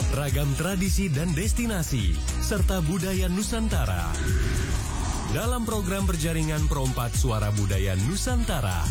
ragam tradisi dan destinasi, serta budaya Nusantara. Dalam program berjaringan Perompak Suara Budaya Nusantara.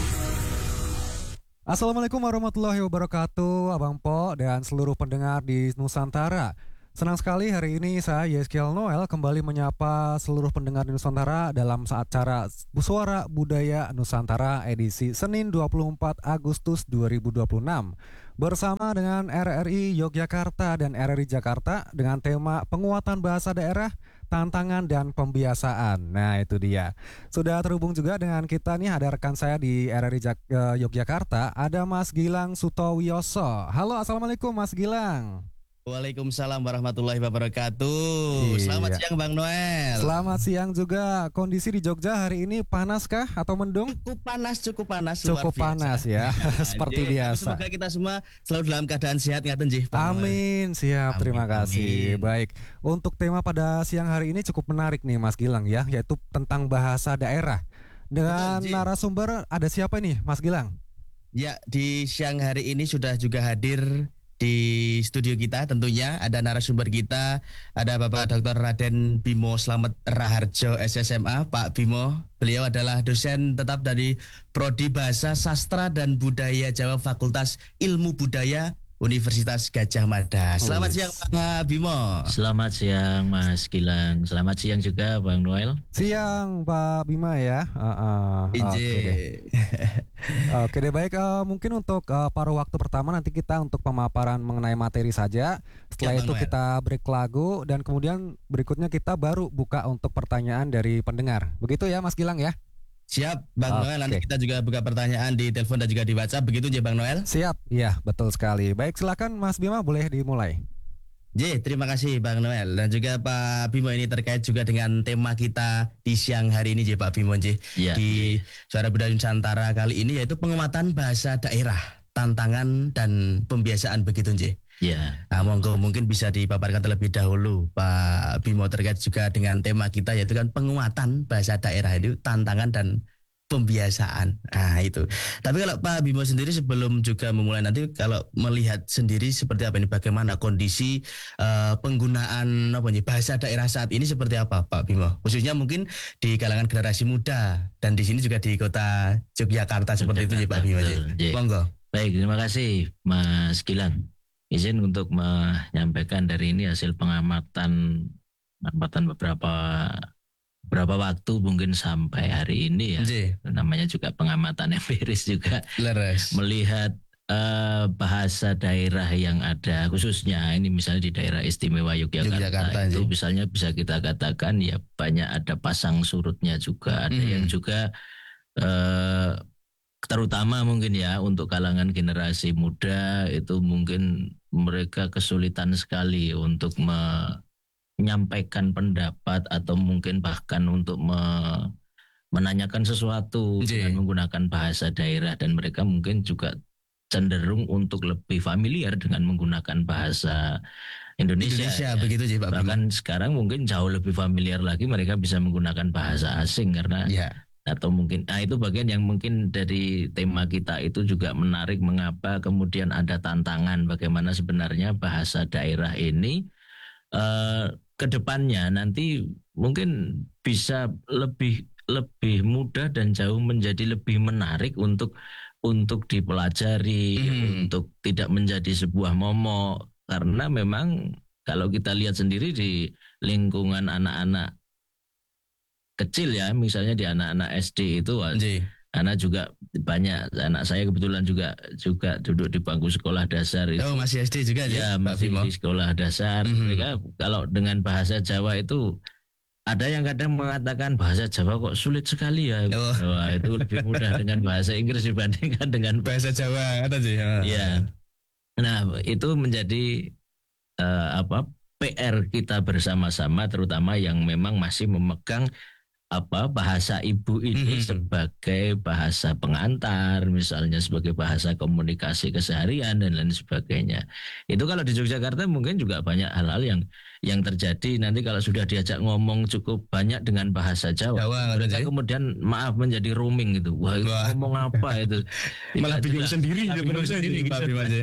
Assalamualaikum warahmatullahi wabarakatuh, Abang Po dan seluruh pendengar di Nusantara. Senang sekali hari ini saya Yeskiel Noel kembali menyapa seluruh pendengar di Nusantara dalam acara Suara Budaya Nusantara edisi Senin 24 Agustus 2026 bersama dengan RRI Yogyakarta dan RRI Jakarta dengan tema penguatan bahasa daerah, tantangan dan pembiasaan. Nah itu dia. Sudah terhubung juga dengan kita nih, ada rekan saya di RRI Yogyakarta, ada Mas Gilang Sutowioso. Halo, assalamualaikum Mas Gilang. Waalaikumsalam warahmatullahi wabarakatuh. Selamat siang Bang Noel. Selamat siang juga. Kondisi di Jogja hari ini panas kah atau mendung? Cukup panas. Cukup panas ya. Seperti biasa. Semoga kita semua selalu dalam keadaan sehat ngaten nggih. Amin. Siap, Amin, terima kasih. amin. Baik. Untuk tema pada siang hari ini cukup menarik nih Mas Gilang ya, yaitu tentang bahasa daerah. Dengan Betul, Ji. narasumber ada siapa nih Mas Gilang? Ya, di siang hari ini sudah juga hadir di studio kita, tentunya ada narasumber kita, ada Bapak Dr. Raden Bimo Slamet Raharjo SSMA. Pak Bimo, beliau adalah dosen tetap dari Prodi Bahasa Sastra dan Budaya Jawa Fakultas Ilmu Budaya Universitas Gadjah Mada. Selamat siang Pak Bimo. Selamat siang Mas Gilang. Selamat siang juga Bang Noel. Siang Pak Bima ya. Oke deh. Oke deh, baik. Mungkin untuk paruh waktu pertama nanti kita untuk pemaparan mengenai materi saja. Setelah Ya, itu Bang Noel. kita break lagu dan kemudian berikutnya kita baru buka untuk pertanyaan dari pendengar. Begitu ya Mas Gilang ya? Siap Bang Oke. Noel, nanti kita juga buka pertanyaan di telepon dan juga di WhatsApp. Begitu ya Bang Noel? Siap, iya betul sekali. Baik, silakan Mas Bima, boleh dimulai. Terima kasih Bang Noel dan juga Pak Bimo, ini terkait juga dengan tema kita di siang hari ini Pak Bimo Ya. di Suara Budaya Nusantara kali ini, yaitu penguatan bahasa daerah, tantangan dan pembiasaan, begitu J. Ya. Nah, monggo mungkin bisa dipaparkan terlebih dahulu Pak Bimo terkait juga dengan tema kita, yaitu kan penguatan bahasa daerah itu tantangan dan pembiasaan. Nah itu. Tapi kalau Pak Bimo sendiri sebelum juga memulai nanti, kalau melihat sendiri seperti apa ini, bagaimana kondisi penggunaan bahasa daerah saat ini seperti apa Pak Bimo? Khususnya mungkin di kalangan generasi muda dan di sini juga di kota Yogyakarta seperti itu ya Pak Bimo. Betul, J. Monggo. Baik, terima kasih Mas Gilang. Izin untuk menyampaikan dari ini hasil pengamatan beberapa waktu mungkin sampai hari ini ya. J. Namanya juga pengamatan empiris juga, Leres. melihat bahasa daerah yang ada, khususnya ini misalnya di daerah istimewa Yogyakarta, Yogyakarta itu Ji. misalnya bisa kita katakan ya banyak ada pasang surutnya juga, ada yang juga terutama mungkin ya untuk kalangan generasi muda itu mungkin mereka kesulitan sekali untuk menyampaikan pendapat atau mungkin bahkan untuk menanyakan sesuatu Ji. dengan menggunakan bahasa daerah, dan mereka mungkin juga cenderung untuk lebih familiar dengan menggunakan bahasa Indonesia. Ya. begitu ya Pak Bimo. Bahkan sekarang mungkin jauh lebih familiar lagi, mereka bisa menggunakan bahasa asing karena Ya. atau mungkin itu bagian yang mungkin dari tema kita itu juga menarik, mengapa kemudian ada tantangan bagaimana sebenarnya bahasa daerah ini ke depannya nanti mungkin bisa lebih mudah dan jauh menjadi lebih menarik untuk dipelajari, untuk tidak menjadi sebuah momok, karena memang kalau kita lihat sendiri di lingkungan anak-anak kecil ya, misalnya di anak-anak SD itu J. anak juga banyak, anak saya kebetulan juga duduk di bangku sekolah dasar itu. Oh, masih SD juga Ya, Pak masih Bimo. di sekolah dasar. Mereka kalau dengan bahasa Jawa itu ada yang kadang mengatakan bahasa Jawa kok sulit sekali ya. Oh. Wah, itu lebih mudah dengan bahasa Inggris dibandingkan dengan Bahasa Jawa ada J. Iya. Nah, itu menjadi PR kita bersama-sama, terutama yang memang masih memegang bahasa ibu ini sebagai bahasa pengantar, misalnya sebagai bahasa komunikasi keseharian dan lain sebagainya. Itu kalau di Yogyakarta mungkin juga banyak hal-hal yang terjadi nanti kalau sudah diajak ngomong cukup banyak dengan bahasa Jawa, mereka kemudian maaf menjadi roaming gitu. Wah, itu ngomong apa itu? Malah bingung sendiri, bingung sendiri gitu.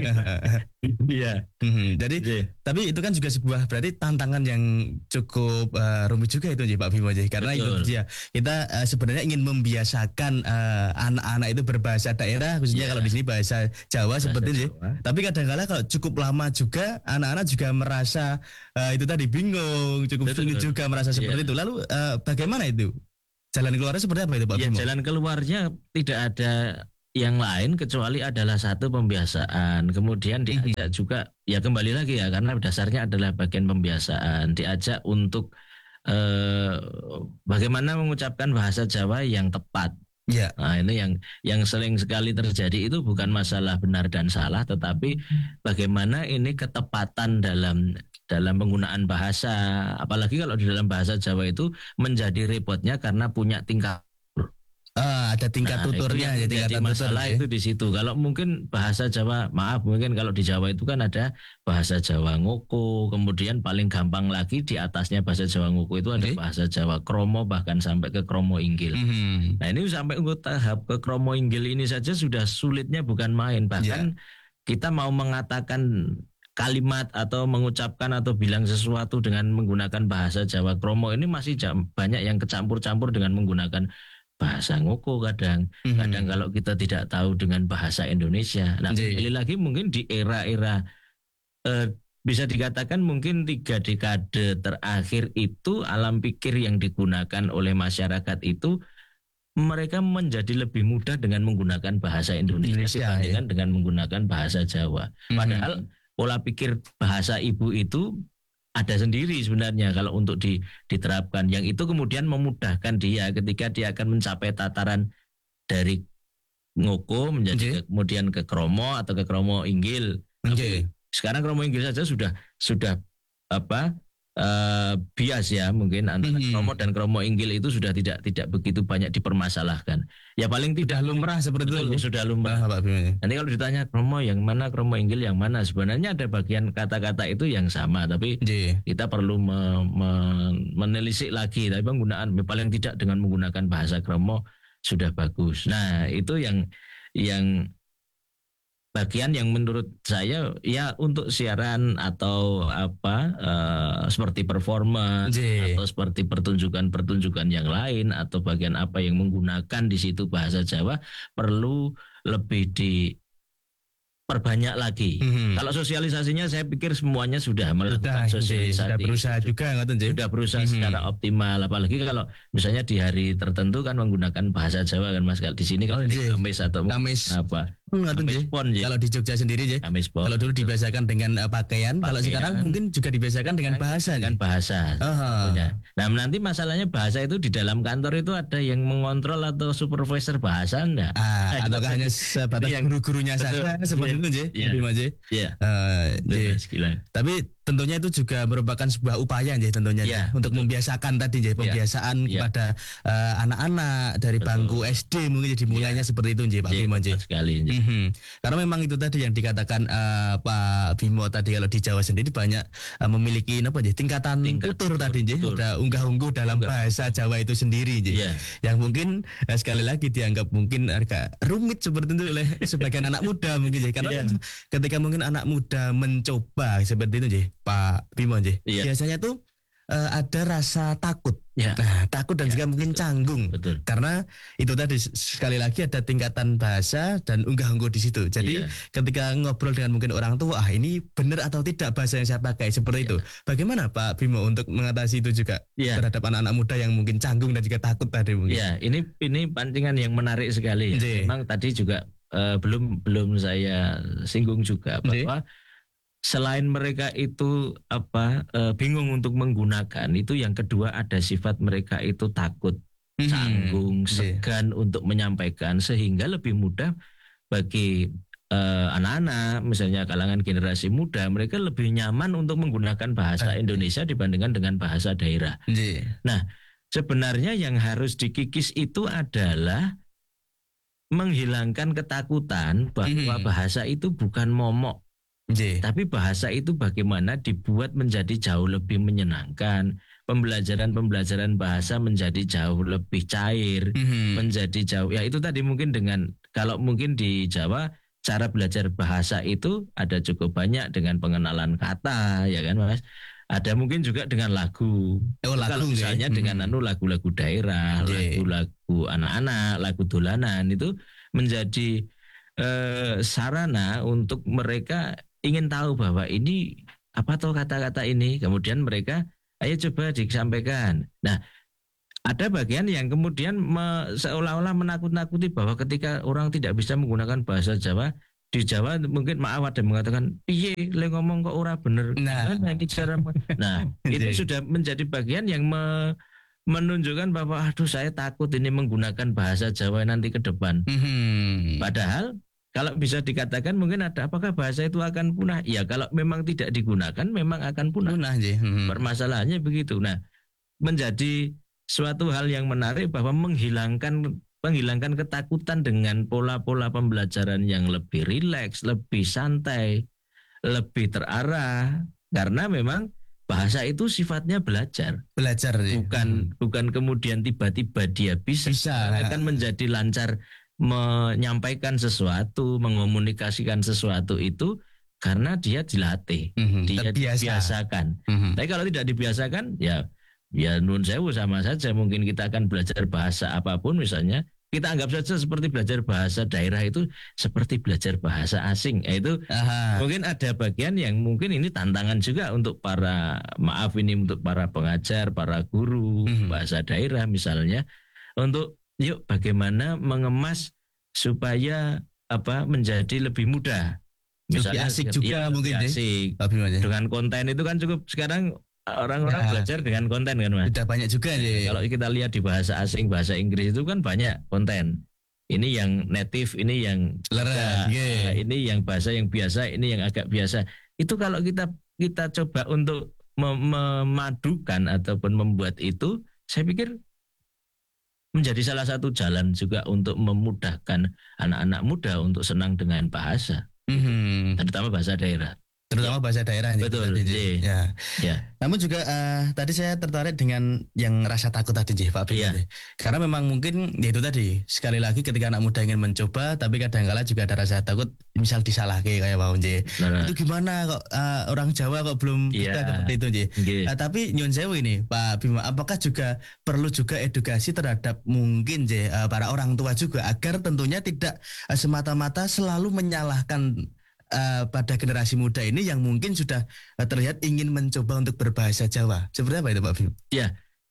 Iya. Jadi tapi itu kan juga sebuah berarti tantangan yang cukup rumit juga itu Pak Bimo. Karena itu dia kita sebenarnya ingin membiasakan anak-anak itu berbahasa daerah, khususnya kalau di sini bahasa Jawa seperti itu. Tapi kadang-kala kalau cukup lama juga anak-anak juga merasa itu tadi bingung, cukup sulit juga merasa seperti itu. Lalu bagaimana itu? Jalan keluarnya seperti apa itu Pak Bimo? Jalan keluarnya tidak ada yang lain kecuali adalah satu pembiasaan. Kemudian diajak juga ya kembali lagi ya karena dasarnya adalah bagian pembiasaan. Diajak untuk bagaimana mengucapkan bahasa Jawa yang tepat. Ya. Nah, ini yang sering sekali terjadi itu bukan masalah benar dan salah, tetapi bagaimana ini ketepatan dalam penggunaan bahasa. Apalagi kalau di dalam bahasa Jawa itu menjadi repotnya karena punya tingkat. Ada tingkat tuturnya, jadi masalah itu di situ. Kalau mungkin bahasa Jawa, maaf mungkin kalau di Jawa itu kan ada bahasa Jawa Ngoko, kemudian paling gampang lagi di atasnya bahasa Jawa Ngoko itu ada bahasa Jawa Kromo bahkan sampai ke Kromo Inggil. Nah ini sampai untuk tahap ke Kromo Inggil ini saja sudah sulitnya bukan main. Bahkan kita mau mengatakan kalimat atau mengucapkan atau bilang sesuatu dengan menggunakan bahasa Jawa Kromo ini masih banyak yang kecampur-campur dengan menggunakan bahasa Ngoko kadang kalau kita tidak tahu dengan bahasa Indonesia. Nah, kembali lagi mungkin di era-era bisa dikatakan mungkin 3 dekade terakhir itu alam pikir yang digunakan oleh masyarakat itu mereka menjadi lebih mudah dengan menggunakan bahasa Indonesia dibandingkan dengan menggunakan bahasa Jawa. Padahal pola pikir bahasa ibu itu ada sendiri sebenarnya kalau untuk diterapkan. Yang itu kemudian memudahkan dia ketika dia akan mencapai tataran dari Ngoko menjadi kemudian ke Kromo atau ke Kromo Inggil. Sekarang Kromo Inggil saja sudah bias ya mungkin antara Kromo dan Kromo Inggil itu sudah tidak begitu banyak dipermasalahkan. Ya paling tidak lumrah seperti itu sudah lumrah. Nanti kalau ditanya Kromo yang mana, Kromo Inggil yang mana, sebenarnya ada bagian kata-kata itu yang sama, tapi kita perlu menelisik lagi. Tapi penggunaan paling tidak dengan menggunakan bahasa Kromo sudah bagus. Nah itu yang bagian yang menurut saya ya untuk siaran atau seperti performance atau seperti pertunjukan yang lain atau bagian apa yang menggunakan di situ bahasa Jawa perlu lebih diperbanyak lagi. Kalau sosialisasinya saya pikir semuanya sudah melakukan sosialisasi. Sudah berusaha secara optimal. Apalagi kalau misalnya di hari tertentu kan menggunakan bahasa Jawa kan Mas. Kalau di sini kalau di Kamis atau apa? Kalau di Jogja sendiri kalau dulu dibiasakan dengan pakaian, kalau sekarang mungkin juga dibiasakan dengan bahasa. Nah nanti masalahnya bahasa itu di dalam kantor itu ada yang mengontrol atau supervisor bahasa enggak? Ataukah hanya sebatas guru-gurunya saja seperti itu Tapi tentunya itu juga merupakan sebuah upaya tentunya untuk membiasakan tadi pembiasaan kepada anak-anak dari bangku SD mungkin dimulainya seperti itu Pak Bimo sekali. Karena memang itu tadi yang dikatakan Pak Bimo tadi kalau di Jawa sendiri banyak memiliki tingkatan tutur tadi udah unggah-ungguh dalam bahasa Jawa itu sendiri yang mungkin sekali lagi dianggap mungkin agak rumit seperti itu oleh sebagian anak muda mungkin karena ketika mungkin anak muda mencoba seperti itu Pak Bimo biasanya tuh ada rasa takut. Nah, takut dan juga mungkin canggung. Betul. Karena itu tadi sekali lagi ada tingkatan bahasa dan unggah-ungguh di situ. Jadi ketika ngobrol dengan mungkin orang tua, ini benar atau tidak bahasa yang saya pakai seperti itu. Bagaimana Pak Bimo untuk mengatasi itu juga terhadap anak-anak muda yang mungkin canggung dan juga takut tadi mungkin? Ini pancingan yang menarik sekali. Memang tadi juga belum saya singgung juga bahwa selain mereka itu bingung untuk menggunakan itu, yang kedua ada sifat mereka itu takut, canggung, segan untuk menyampaikan, sehingga lebih mudah bagi anak-anak misalnya kalangan generasi muda, mereka lebih nyaman untuk menggunakan bahasa Indonesia dibandingkan dengan bahasa daerah. Nah, sebenarnya yang harus dikikis itu adalah menghilangkan ketakutan bahwa bahasa itu bukan momok. Nggih. Tapi bahasa itu bagaimana dibuat menjadi jauh lebih menyenangkan. Pembelajaran bahasa menjadi jauh lebih cair, menjadi jauh. Ya itu tadi mungkin dengan kalau mungkin di Jawa cara belajar bahasa itu ada cukup banyak dengan pengenalan kata, ya kan Mas. Ada mungkin juga dengan lagu. Lagu Kalau misalnya dengan lagu-lagu daerah, lagu-lagu anak-anak, lagu dolanan itu menjadi sarana untuk mereka ingin tahu bahwa ini apa tuh kata-kata ini. Kemudian mereka ayo coba disampaikan. Nah, ada bagian yang kemudian seolah-olah menakut-nakuti bahwa ketika orang tidak bisa menggunakan bahasa Jawa, di Jawa mungkin maaf ada yang mengatakan piye le ngomong kok ora bener. Nah, itu sudah menjadi bagian yang menunjukkan bahwa aduh saya takut ini menggunakan bahasa Jawa nanti ke depan. Padahal kalau bisa dikatakan mungkin ada apakah bahasa itu akan punah? Ya kalau memang tidak digunakan memang akan punah. Permasalahannya begitu. Nah, menjadi suatu hal yang menarik bahwa menghilangkan ketakutan dengan pola-pola pembelajaran yang lebih rileks, lebih santai, lebih terarah. Karena memang bahasa itu sifatnya belajar. Bukan kemudian tiba-tiba dia bisa. Akan menjadi lancar menyampaikan sesuatu, mengomunikasikan sesuatu itu karena dia dilatih, dia dibiasakan. Tapi kalau tidak dibiasakan, ya nun sewu sama saja. Mungkin kita akan belajar bahasa apapun misalnya, kita anggap saja seperti belajar bahasa daerah itu seperti belajar bahasa asing. Itu mungkin ada bagian yang mungkin ini tantangan juga untuk untuk para pengajar, para guru bahasa daerah misalnya, untuk yuk bagaimana mengemas supaya menjadi lebih mudah. Misalnya lebih asik juga mungkin asik. Dengan konten itu kan cukup sekarang orang-orang belajar dengan konten kan Mas. Sudah banyak juga nih. Kalau kita lihat di bahasa asing, bahasa Inggris itu kan banyak konten. Ini yang native, ini yang ini yang bahasa yang biasa, ini yang agak biasa. Itu kalau kita coba untuk memadukan ataupun membuat itu, saya pikir menjadi salah satu jalan juga untuk memudahkan anak-anak muda untuk senang dengan bahasa. Terutama bahasa daerah. Bahasa daerah. Betul. Ya. Namun juga tadi saya tertarik dengan yang rasa takut tadi Pak Bim. Karena memang mungkin ya itu tadi, sekali lagi ketika anak muda ingin mencoba tapi kadang-kala juga ada rasa takut misal disalahke kayak Pak Unje. Itu gimana kok orang Jawa kok belum bisa seperti itu Nje. Tapi nyun sewu ini Pak Bima, apakah juga perlu juga edukasi terhadap mungkin para orang tua juga agar tentunya tidak semata-mata selalu menyalahkan pada generasi muda ini yang mungkin sudah terlihat ingin mencoba untuk berbahasa Jawa. Seperti apa itu Pak Bim? Ya,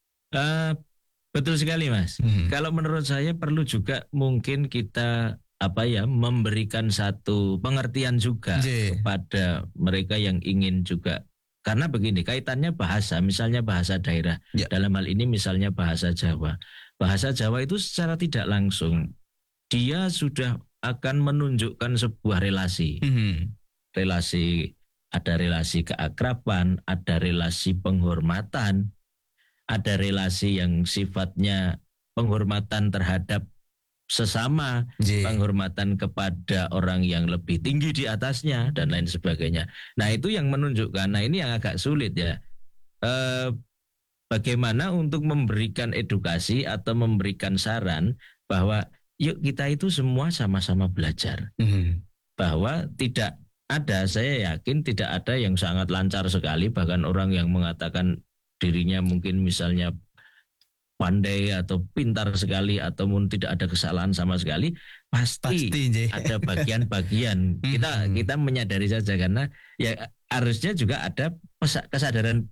betul sekali Mas. Kalau menurut saya perlu juga mungkin kita memberikan satu pengertian juga kepada mereka yang ingin juga. Karena begini, kaitannya bahasa, misalnya bahasa daerah. Dalam hal ini misalnya bahasa Jawa. Bahasa Jawa itu secara tidak langsung dia sudah akan menunjukkan sebuah relasi. Ada relasi keakraban, ada relasi penghormatan, ada relasi yang sifatnya penghormatan terhadap sesama, penghormatan kepada orang yang lebih tinggi di atasnya dan lain sebagainya. Nah, itu yang menunjukkan. Nah, ini yang agak sulit ya. Bagaimana untuk memberikan edukasi atau memberikan saran bahwa yuk kita itu semua sama-sama belajar. Bahwa tidak ada, saya yakin tidak ada yang sangat lancar sekali. Bahkan orang yang mengatakan dirinya mungkin misalnya pandai atau pintar sekali ataupun tidak ada kesalahan sama sekali, pasti ada bagian-bagian. Kita menyadari saja karena ya harusnya juga ada kesadaran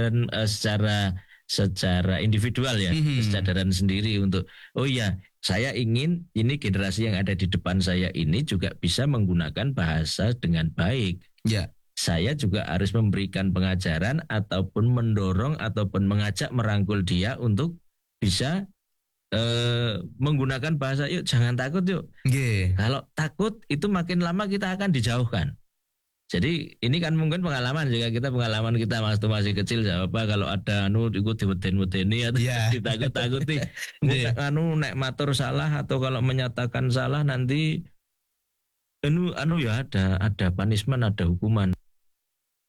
secara individual ya, kesadaran sendiri untuk oh ya, saya ingin ini generasi yang ada di depan saya ini juga bisa menggunakan bahasa dengan baik. Saya juga harus memberikan pengajaran ataupun mendorong ataupun mengajak merangkul dia untuk bisa menggunakan bahasa. Yuk jangan takut yuk. Kalau takut itu makin lama kita akan dijauhkan. Jadi ini kan mungkin pengalaman juga kita Mas tuh masih kecil apa kalau ada ikut diweden-wedeni atau ditakut-takuti nek nek matur salah atau kalau menyatakan salah nanti anu ya ada punishment, ada hukuman.